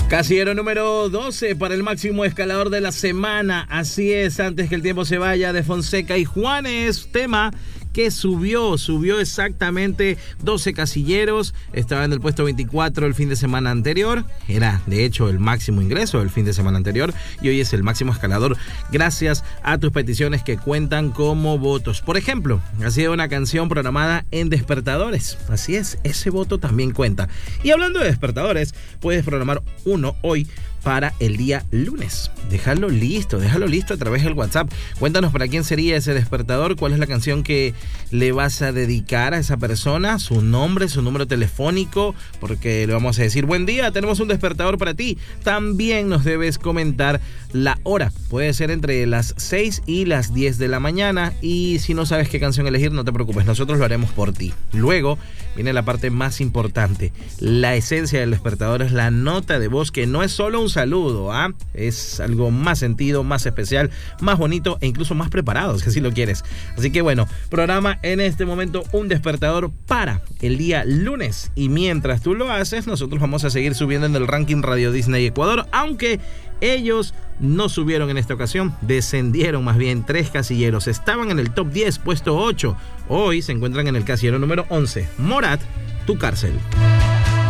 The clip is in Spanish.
Casillero número 12 para el máximo escalador de la semana. Así es, antes que el tiempo se vaya, de Fonseca y Juanes, tema que subió exactamente 12 casilleros. Estaba en el puesto 24 el fin de semana anterior. Era, de hecho, el máximo ingreso del fin de semana anterior. Y hoy es el máximo escalador gracias a tus peticiones que cuentan como votos. Por ejemplo, ha sido una canción programada en Despertadores. Así es, ese voto también cuenta. Y hablando de Despertadores, puedes programar uno hoy para el día lunes. Déjalo listo a través del WhatsApp. Cuéntanos para quién sería ese despertador, cuál es la canción que le vas a dedicar a esa persona, su nombre, su número telefónico, porque le vamos a decir: buen día, tenemos un despertador para ti. También nos debes comentar la hora. Puede ser entre las 6 y las 10 de la mañana. Y si no sabes qué canción elegir, no te preocupes, nosotros lo haremos por ti. Luego viene la parte más importante. La esencia del despertador es la nota de voz, que no es solo un saludo, es algo más sentido, más especial, más bonito e incluso más preparado, si así lo quieres. Así que bueno, programa en este momento un despertador para el día lunes, y mientras tú lo haces, nosotros vamos a seguir subiendo en el ranking Radio Disney Ecuador, aunque ellos no subieron en esta ocasión, descendieron más bien 3 casilleros. Estaban en el top 10, puesto 8. Hoy se encuentran en el casillero número 11. Morat, Tu Cárcel.